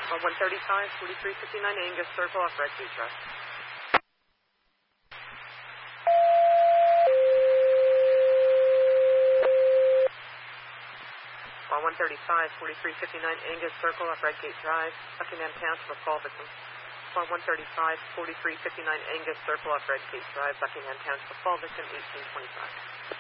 135, 4359 Angus Circle off Redgate Drive. 135, 4359 Angus Circle off Redgate Drive, Buckingham Township of Fall victim. 135, 4359 Angus Circle off Redgate Drive, Buckingham Township of Fall victim, 1825.